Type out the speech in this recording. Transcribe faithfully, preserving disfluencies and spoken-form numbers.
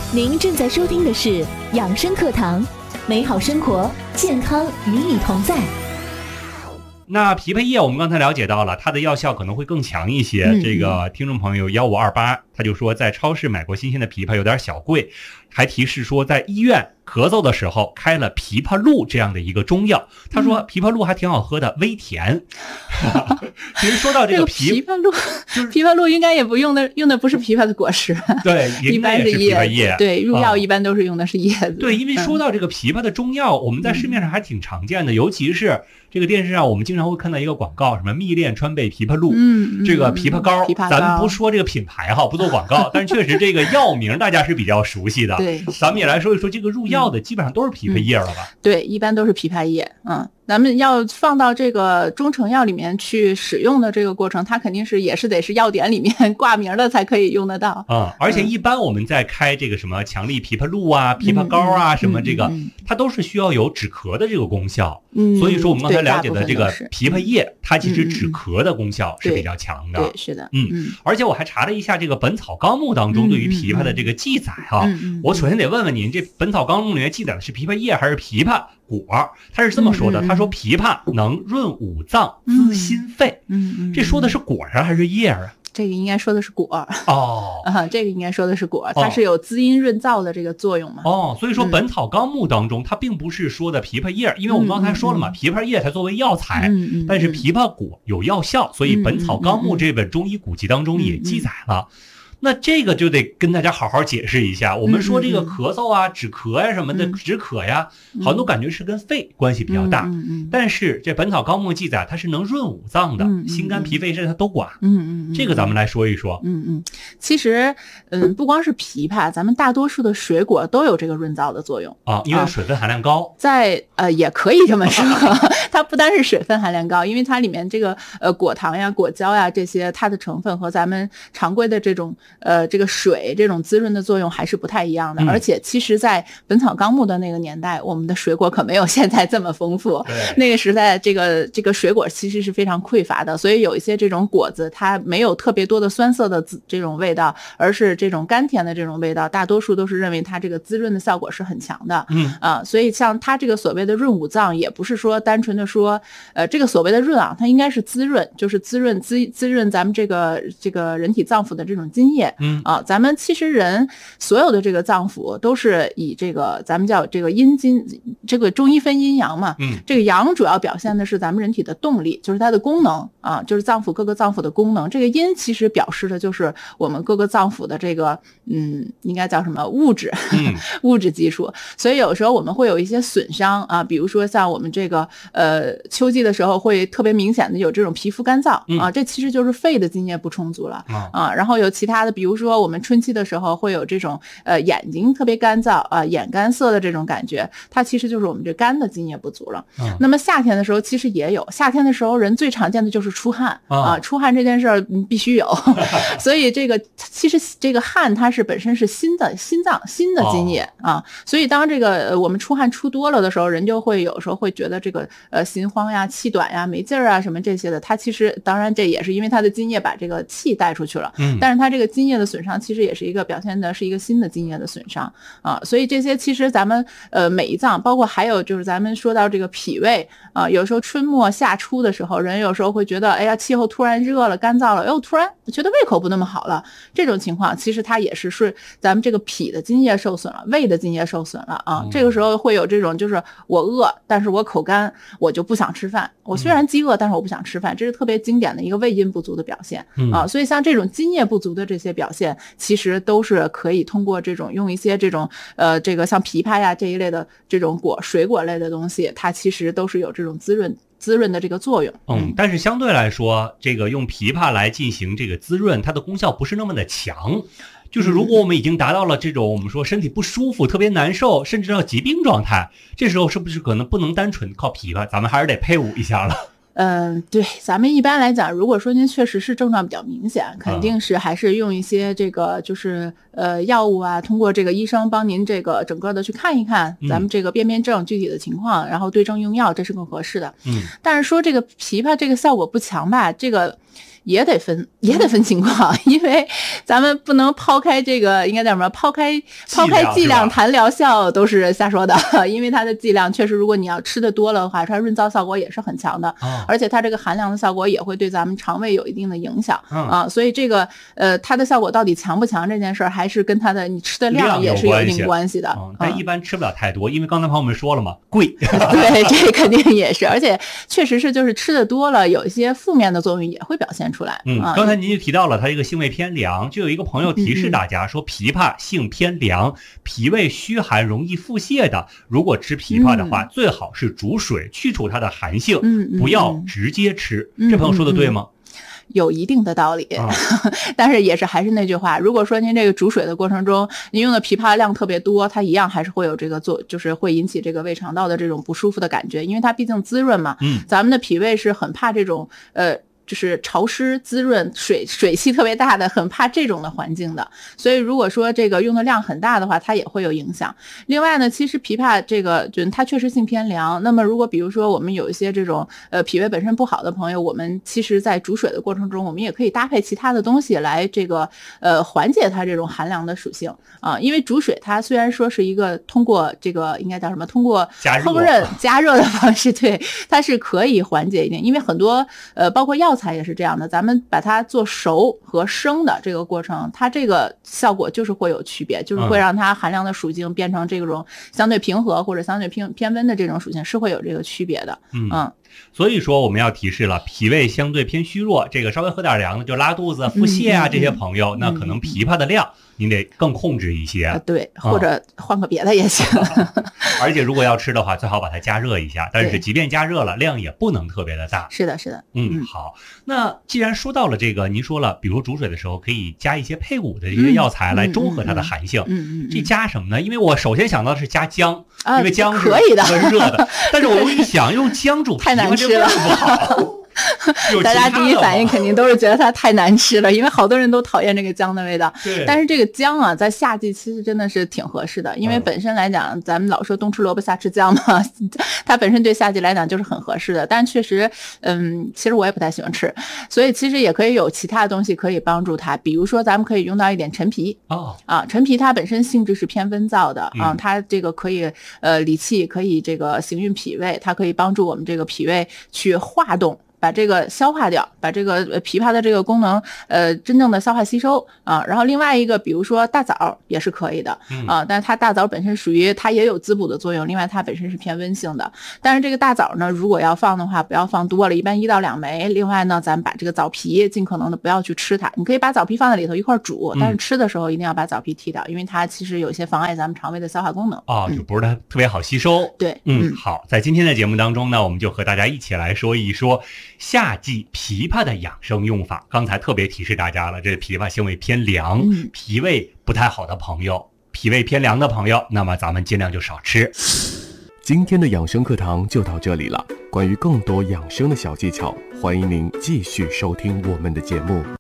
您正在收听的是养生课堂，美好生活，健康与你同在。 那枇杷叶我们刚才了解到了，它的药效可能会更强一些。嗯、这个听众朋友幺五二八他就说，在超市买过新鲜的枇杷有点小贵，还提示说在医院咳嗽的时候开了枇杷露这样的一个中药。他说枇杷露还挺好喝的，微甜。其实说到这个枇杷露，枇杷露应该也不用的，用的不是枇杷的果实， 对， 一般是枇杷叶。 对，入药一般都是用的是叶子。 对，因为说到这个枇杷的中药，我们在市面上还挺常见的，尤其是这个电视上我们经常会看到一个广告，什么蜜炼川贝枇杷露， 嗯， 这个枇杷膏，咱们不说这个品牌哈，不做广告，但是确实这个药名大家是比较熟悉的。 对， 咱们也来说一说这个入药的，基本上都是枇杷叶了吧？ 对，一般都是枇杷叶，嗯。咱们要放到这个中成药里面去使用的这个过程，它肯定是也是得是药典里面挂名的才可以用得到。 嗯，而且一般我们在开这个什么强力枇杷露啊、枇杷膏啊、嗯、什么这个、嗯，它都是需要有止咳的这个功效。嗯，所以说我们刚才了解的这个枇杷叶，它其实止咳的功效是比较强的。 对，对是的。 嗯嗯，而且我还查了一下这个《本草纲目》当中对于枇杷的这个记载啊，嗯嗯、我首先得问问您，这《本草纲目》里面记载的是枇杷叶还是枇杷果？他是这么说的，他说枇杷能润五脏、滋心肺。嗯嗯，这说的是果啊还是叶啊？ 这个应该说的是果哦， 啊，这个应该说的是果，它是有滋阴润燥的这个作用嘛。 哦，所以说《本草纲目》当中、嗯、它并不是说的枇杷叶，因为我们刚才说了嘛，嗯、枇杷叶它作为药材，嗯、但是枇杷果有药效，所以《本草纲目》这本中医古籍当中也记载了。嗯嗯嗯那这个就得跟大家好好解释一下，我们说这个咳嗽啊、止咳呀、啊、什么的，止渴呀，好多感觉是跟肺关系比较大，但是这《本草纲目》记载它是能润五脏的，心肝脾肺肾它都管。嗯嗯，这个咱们来说一说。 嗯嗯，其实嗯，不光是枇杷，咱们大多数的水果都有这个润燥的作用啊，因为水分含量高。 啊、在呃，也可以这么说，它不单是水分含量高，因为它里面这个呃果糖呀、果胶呀这些，它的成分和咱们常规的这种。呃，这个水这种滋润的作用还是不太一样的，嗯、而且其实在本草纲目的那个年代，我们的水果可没有现在这么丰富。那个时代，这个这个水果其实是非常匮乏的，所以有一些这种果子，它没有特别多的酸涩的这种味道，而是这种甘甜的这种味道，大多数都是认为它这个滋润的效果是很强的。嗯啊，所以像它这个所谓的润五脏，也不是说单纯的说，呃，这个所谓的润啊，它应该是滋润，就是滋润滋滋润咱们这个这个人体脏腑的这种津液。嗯啊，咱们其实人所有的这个脏腑都是以这个咱们叫这个阴津，这个中医分阴阳嘛。嗯，这个阳主要表现的是咱们人体的动力，就是它的功能啊，就是脏腑各个脏腑的功能。这个阴其实表示的就是我们各个脏腑的这个嗯，应该叫什么物质，嗯、物质基础。所以有时候我们会有一些损伤啊，比如说像我们这个呃秋季的时候会特别明显的有这种皮肤干燥、嗯、啊，这其实就是肺的津液不充足了、嗯、啊。然后有其他的，比如说。说我们春季的时候会有这种呃眼睛特别干燥啊、呃、眼干涩的这种感觉，它其实就是我们这肝的津液不足了、嗯、那么夏天的时候其实也有，夏天的时候人最常见的就是出汗、嗯、啊，出汗这件事儿必须有所以这个其实这个汗它是本身是新的心脏新的津液、哦、啊，所以当这个、呃、我们出汗出多了的时候，人就会有时候会觉得这个呃心慌呀、气短呀、没劲儿啊什么这些的，它其实当然这也是因为它的津液把这个气带出去了、嗯、但是它这个津液的损伤其实也是一个表现的是一个新的津液的损伤啊，所以这些其实咱们呃每一脏，包括还有就是咱们说到这个脾胃啊，有时候春末夏初的时候，人有时候会觉得哎呀气候突然热了干燥了，又突然觉得胃口不那么好了，这种情况其实它也是是咱们这个脾的津液受损了，胃的津液受损了啊、嗯，这个时候会有这种就是我饿，但是我口干，我就不想吃饭，我虽然饥饿，但是我不想吃饭，这是特别经典的一个胃阴不足的表现、嗯、啊，所以像这种津液不足的这些表现，其实都是可以通过这种用一些这种呃这个像枇杷呀这一类的这种果水果类的东西，它其实都是有这种滋润滋润的这个作用。 嗯，但是相对来说，这个用枇杷来进行这个滋润，它的功效不是那么的强。就是如果我们已经达到了这种我们说身体不舒服、特别难受，甚至到疾病状态，这时候是不是可能不能单纯靠枇杷，咱们还是得配伍一下了？ 嗯，对，咱们一般来讲，如果说您确实是症状比较明显，肯定是还是用一些这个就是呃药物啊，通过这个医生帮您这个整个的去看一看咱们这个辨辨证具体的情况，然后对症用药，这是更合适的。嗯，但是说这个枇杷这个效果不强吧，这个也得分，也得分情况，因为咱们不能抛开这个，应该叫什么？抛开抛开剂量谈疗效都是瞎说的，因为它的剂量确实，如果你要吃的多了的话，它润燥效果也是很强的，哦、而且它这个寒凉的效果也会对咱们肠胃有一定的影响、嗯、啊。所以这个呃，它的效果到底强不强这件事儿，还是跟它的你吃的量也是有一定关系的。 嗯、但一般吃不了太多，因为刚才朋友们说了嘛，贵。 对，这肯定也是，而且确实是就是吃的多了，有一些负面的作用也会表现出来。 嗯，刚才您就提到了它这个性味偏凉，就有一个朋友提示大家说，枇杷性偏凉，脾胃虚寒，容易腹泻的，如果吃枇杷的话、嗯、最好是煮水去除它的寒性、嗯、不要直接吃、嗯、这朋友说的对吗？ 有一定的道理、啊、但是也是还是那句话，如果说您这个煮水的过程中您用的枇杷量特别多，它一样还是会有这个做，就是会引起这个胃肠道的这种不舒服的感觉，因为它毕竟滋润嘛。嗯，咱们的脾胃是很怕这种呃就是潮湿滋润水水气特别大的，很怕这种的环境的，所以如果说这个用的量很大的话，它也会有影响。另外呢，其实枇杷这个就它确实性偏凉，那么如果比如说我们有一些这种呃脾胃本身不好的朋友，我们其实在煮水的过程中，我们也可以搭配其他的东西来这个呃缓解它这种寒凉的属性啊。因为煮水它虽然说是一个通过这个应该叫什么，通过烹饪加热的方式，对，它是可以缓解一点，因为很多呃包括药材也是这样的，咱们把它做熟和生的这个过程，它这个效果就是会有区别，就是会让它寒凉的属性变成这种相对平和或者相对偏偏温的这种属性，是会有这个区别的。嗯，嗯所以说我们要提示了，脾胃相对偏虚弱，这个稍微喝点凉的就拉肚子、腹泻啊、嗯、这些朋友、嗯、那可能枇杷的量您得更控制一些、 呃、对，或者换个别的也行、 嗯、而且如果要吃的话，最好把它加热一下，但是即便加热了，量也不能特别的大。 是的是的。 嗯，好，那既然说到了这个，您说了比如煮水的时候可以加一些配伍的这些药材来中和它的寒性，嗯 嗯, 嗯, 嗯这加什么呢？因为我首先想到的是加姜、啊、因为姜是可以的温热的但是我又一想用姜煮太难吃了不好大家第一反应肯定都是觉得它太难吃了，因为好多人都讨厌这个姜的味道。 对， 但是这个姜啊，在夏季其实真的是挺合适的，因为本身来讲，咱们老说冬吃萝卜夏吃姜嘛，它本身对夏季来讲就是很合适的。但确实，嗯，其实我也不太喜欢吃，所以其实也可以有其他的东西可以帮助它，比如说咱们可以用到一点陈皮。 哦， 啊，陈皮它本身性质是偏温燥的啊，它这个可以呃理气，可以这个行运脾胃，它可以帮助我们这个脾胃去化动。把这个消化掉，把这个枇杷的这个功能呃真正的消化吸收啊。然后另外一个比如说大枣也是可以的啊，但是它大枣本身属于它也有滋补的作用，另外它本身是偏温性的。但是这个大枣呢，如果要放的话不要放多了，一般一到两枚。另外呢，咱把这个枣皮尽可能的不要去吃它，你可以把枣皮放在里头一块煮，但是吃的时候一定要把枣皮剔掉，因为它其实有些妨碍咱们肠胃的消化功能啊、哦，就不是它特别好吸收。 对， 嗯，好，在今天的节目当中呢，我们就和大家一起来说一说夏季枇杷的养生用法。刚才特别提示大家了，这枇杷性味偏凉、嗯、脾胃不太好的朋友，脾胃偏凉的朋友，那么咱们尽量就少吃。 今天的养生课堂就到这里了，关于更多养生的小技巧，欢迎您继续收听我们的节目。